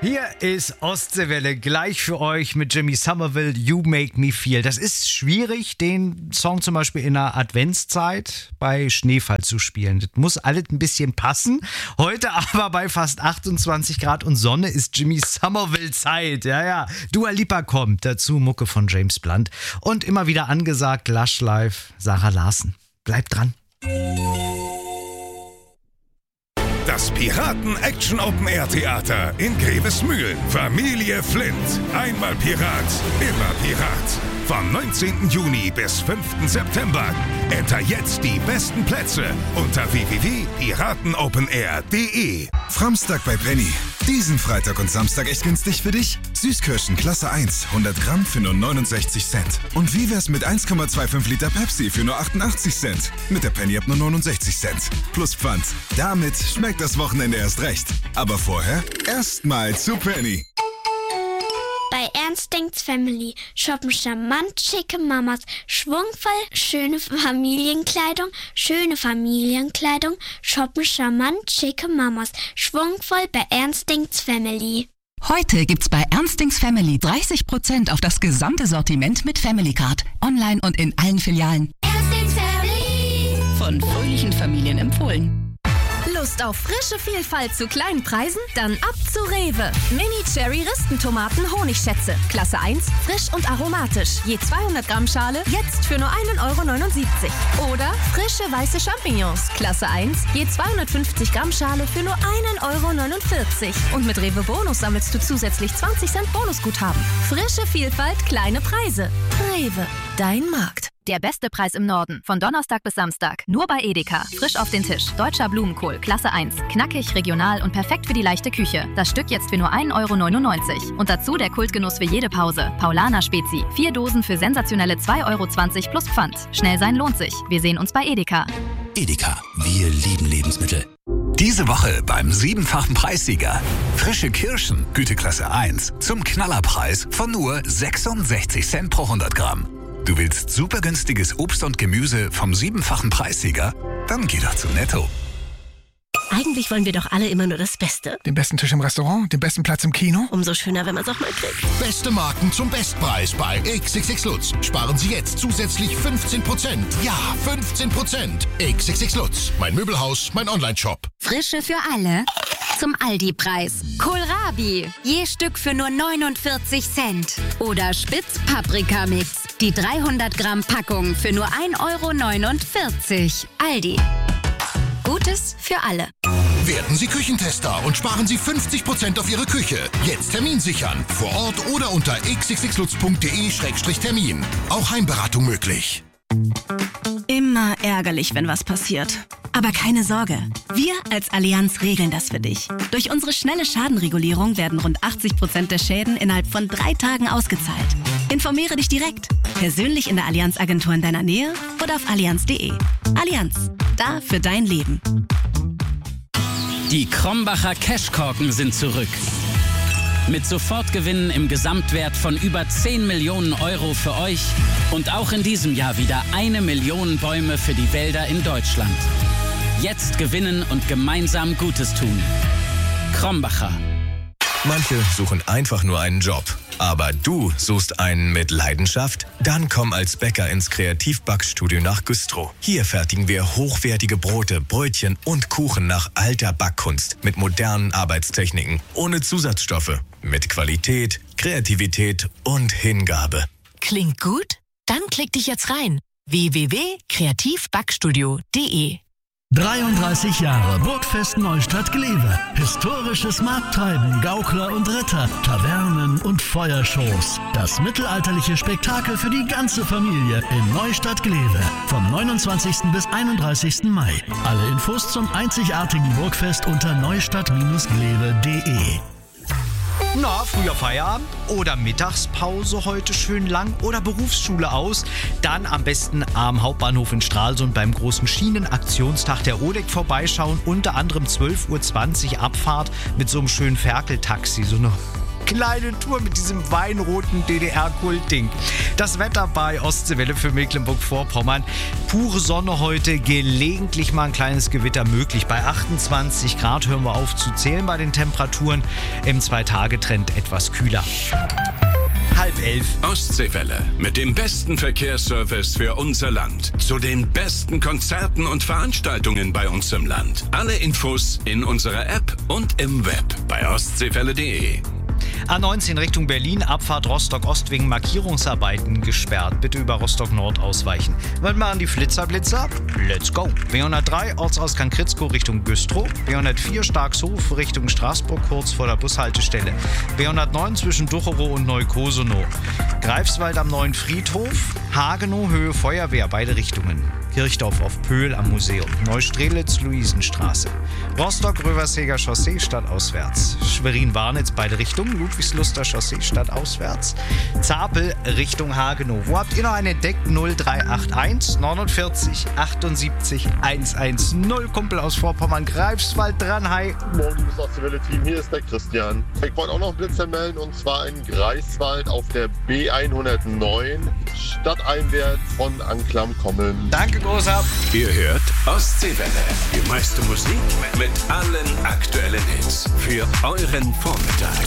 Hier ist Ostseewelle gleich für euch mit Jimmy Somerville, You Make Me Feel. Das ist schwierig, den Song zum Beispiel in der Adventszeit bei Schneefall zu spielen. Das muss alles ein bisschen passen. Heute aber bei fast 28 Grad und Sonne ist Jimmy Somerville Zeit. Ja. Dua Lipa kommt, dazu Mucke von James Blunt. Und immer wieder angesagt, Lush Live, Sarah Larsen. Bleibt dran. Das Piraten-Action-Open-Air-Theater in Grevesmühlen. Familie Flint. Einmal Pirat, immer Pirat. Vom 19. Juni bis 5. September. Enter jetzt die besten Plätze unter www.piratenopenair.de. Framstag bei Penny. Diesen Freitag und Samstag echt günstig für dich? Süßkirschen Klasse 1, 100 Gramm für nur 69 Cent. Und wie wär's mit 1,25 Liter Pepsi für nur 88 Cent? Mit der Penny ab nur 69 Cent. Plus Pfand. Damit schmeckt das Wochenende erst recht. Aber vorher erstmal zu Penny. Bei Ernst denkt's Family shoppen charmant schicke Mamas, schwungvoll schöne Familienkleidung, shoppen charmant schicke Mamas, schwungvoll bei Ernst denkt's Family. Heute gibt's bei Ernstings Family 30% auf das gesamte Sortiment mit Family Card. Online und in allen Filialen. Ernstings Family. Von fröhlichen Familien empfohlen. Lust auf frische Vielfalt zu kleinen Preisen? Dann ab zu Rewe. Mini-Cherry-Ristentomaten Honigschätze. Klasse 1, frisch und aromatisch. Je 200 Gramm Schale, jetzt für nur 1,79 € Oder frische weiße Champignons. Klasse 1, je 250 Gramm Schale für nur 1,49 € Und mit Rewe Bonus sammelst du zusätzlich 20 Cent Bonusguthaben. Frische Vielfalt, kleine Preise. Rewe, dein Markt. Der beste Preis im Norden. Von Donnerstag bis Samstag. Nur bei Edeka. Frisch auf den Tisch. Deutscher Blumenkohl. Klasse 1. Knackig, regional und perfekt für die leichte Küche. Das Stück jetzt für nur 1,99 € Und dazu der Kultgenuss für jede Pause. Paulaner Spezi. 4 Dosen für sensationelle 2,20 € plus Pfand. Schnell sein lohnt sich. Wir sehen uns bei Edeka. Edeka. Wir lieben Lebensmittel. Diese Woche beim 7-fachen Preissieger. Frische Kirschen, Güteklasse 1, zum Knallerpreis von nur 66 Cent pro 100 Gramm. Du willst super günstiges Obst und Gemüse vom 7-fachen Preissieger? Dann geh doch zu Netto. Eigentlich wollen wir doch alle immer nur das Beste. Den besten Tisch im Restaurant, den besten Platz im Kino. Umso schöner, wenn man es auch mal kriegt. Beste Marken zum Bestpreis bei XXX Lutz. Sparen Sie jetzt zusätzlich 15%. Ja, 15%. XXX Lutz. Mein Möbelhaus, mein Online-Shop. Frische für alle zum Aldi-Preis. Kohlrabi, je Stück für nur 49 Cent. Oder Spitz-Paprika-Mix, die 300 Gramm Packung für nur 1,49 €. Aldi. Gutes für alle. Werden Sie Küchentester und sparen Sie 50% auf Ihre Küche. Jetzt Termin sichern. Vor Ort oder unter xxxlutz.de/termin. Auch Heimberatung möglich. Immer ärgerlich, wenn was passiert. Aber keine Sorge, wir als Allianz regeln das für dich. Durch unsere schnelle Schadenregulierung werden rund 80% der Schäden innerhalb von 3 Tagen ausgezahlt. Informiere dich direkt, persönlich in der Allianz-Agentur in deiner Nähe oder auf allianz.de. Allianz, da für dein Leben. Die Krombacher Cashkorken sind zurück. Mit Sofortgewinnen im Gesamtwert von über 10 Millionen € für euch und auch in diesem Jahr wieder 1 Million Bäume für die Wälder in Deutschland. Jetzt gewinnen und gemeinsam Gutes tun. Krombacher. Manche suchen einfach nur einen Job. Aber du suchst einen mit Leidenschaft? Dann komm als Bäcker ins Kreativbackstudio nach Güstrow. Hier fertigen wir hochwertige Brote, Brötchen und Kuchen nach alter Backkunst mit modernen Arbeitstechniken, ohne Zusatzstoffe, mit Qualität, Kreativität und Hingabe. Klingt gut? Dann klick dich jetzt rein. www.kreativbackstudio.de 33 Jahre Burgfest Neustadt-Glewe. Historisches Markttreiben, Gaukler und Ritter, Tavernen und Feuershows. Das mittelalterliche Spektakel für die ganze Familie in Neustadt-Glewe. Vom 29. bis 31. Mai. Alle Infos zum einzigartigen Burgfest unter neustadt-glewe.de. Na, früher Feierabend oder Mittagspause heute schön lang oder Berufsschule aus? Dann am besten am Hauptbahnhof in Stralsund beim großen Schienenaktionstag der ODEC vorbeischauen. Unter anderem 12:20 Uhr Abfahrt mit so einem schönen Ferkeltaxi. So eine kleine Tour mit diesem weinroten DDR-Kult-Ding. Das Wetter bei Ostseewelle für Mecklenburg-Vorpommern. Pure Sonne heute, gelegentlich mal ein kleines Gewitter möglich. Bei 28 Grad hören wir auf zu zählen bei den Temperaturen. Im 2-Tage-Trend etwas kühler. 10:30. Ostseewelle mit dem besten Verkehrsservice für unser Land. Zu den besten Konzerten und Veranstaltungen bei uns im Land. Alle Infos in unserer App und im Web bei ostseewelle.de. A19 Richtung Berlin, Abfahrt Rostock-Ost wegen Markierungsarbeiten gesperrt. Bitte über Rostock-Nord ausweichen. Was machen die Flitzer-Blitzer? Let's go! B103 Ortsausgang Kritzko Richtung Güstrow. B104 Starkshof Richtung Straßburg kurz vor der Bushaltestelle. B109 zwischen Ducherow und Neukosonow. Greifswald am Neuen Friedhof. Hagenow Höhe Feuerwehr, beide Richtungen. Kirchdorf auf Pöhl am Museum. Neustrelitz Luisenstraße. Rostock-Röverseger Chaussee stadtauswärts. Schwerin-Warnitz beide Richtungen. Ludwigsluster Chaussee stadtauswärts. Zapel Richtung Hagenow. Wo habt ihr noch einen entdeckt? 0381 49 78 110. Kumpel aus Vorpommern, Greifswald dran. Hi. Morgen, liebes Ostseewelle-Team. Hier ist der Christian. Ich wollte auch noch einen Blitzer melden und zwar in Greifswald auf der B109 stadteinwärts von Anklam kommen. Danke, Großer. Ihr hört Ostseewelle. Die meiste Musik mit allen aktuellen Hits für euren Vormittag.